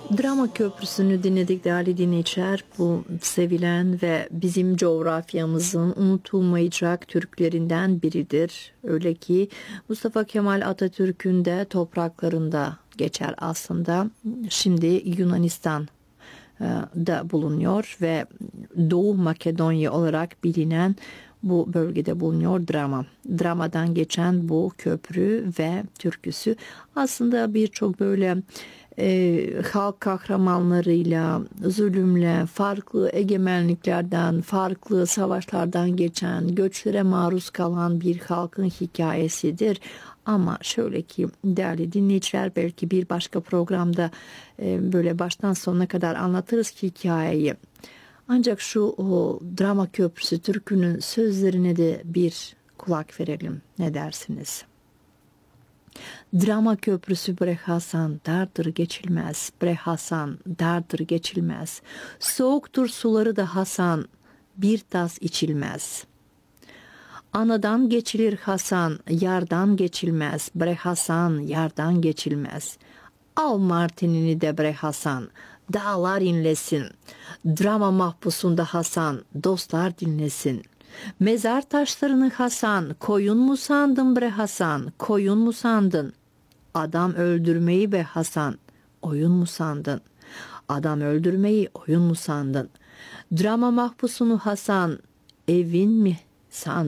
Drama Köprüsü'nü dinledik değerli dinleyiciler. Bu sevilen ve bizim coğrafyamızın unutulmayacak Türklerinden biridir. Öyle ki Mustafa Kemal Atatürk'ün de topraklarında geçer aslında. Şimdi Yunanistan da bulunuyor ve Doğu Makedonya olarak bilinen bu bölgede bulunuyor Drama. Drama'dan geçen bu köprü ve türküsü aslında birçok böyle halk kahramanlarıyla, zulümle, farklı egemenliklerden, farklı savaşlardan geçen, göçlere maruz kalan bir halkın hikayesidir. Ama şöyle ki değerli dinleyiciler, belki bir başka programda böyle baştan sonuna kadar anlatırız ki hikayeyi. Ancak şu Drama Köprüsü türkünün sözlerine de bir kulak verelim. Ne dersiniz? Drama köprüsü bre Hasan, dardır geçilmez. Bre Hasan, dardır geçilmez. Soğuktur suları da Hasan, bir tas içilmez. Anadan geçilir Hasan, yardan geçilmez. Bre Hasan, yardan geçilmez. Al martinini de bre Hasan, dağlar inlesin. Drama mahpusunda Hasan, dostlar dinlesin. Mezar taşlarını Hasan, koyun mu sandın bre Hasan, koyun mu sandın? Adam öldürmeyi be Hasan, oyun mu sandın? Adam öldürmeyi oyun mu sandın? Drama mahpusunu Hasan, evin mi sandın?